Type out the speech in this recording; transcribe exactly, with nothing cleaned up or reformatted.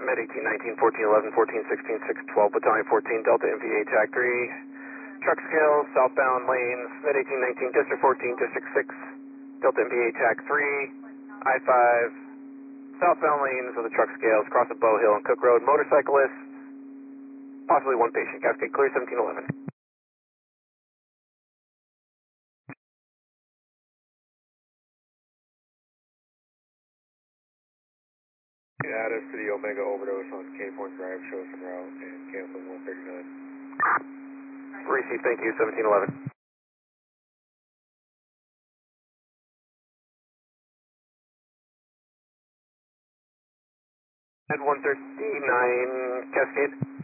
Med eighteen nineteen, fourteen eleven, fourteen sixteen, six twelve, Battalion fourteen, Delta M V A Tag three. Truck scale, southbound lanes, Med eighteen nineteen, District fourteen, District six, Delta M V A Tag three, I five, southbound lanes of the truck scales, across the Bow Hill and Cook Road, motorcyclists, possibly one patient, Cascade clear, seventeen eleven. Add us to the Omega overdose on K Point Drive, show us en route, and cancel one thirty-nine. Receive, thank you, seventeen eleven. At one thirty-nine, Cascade.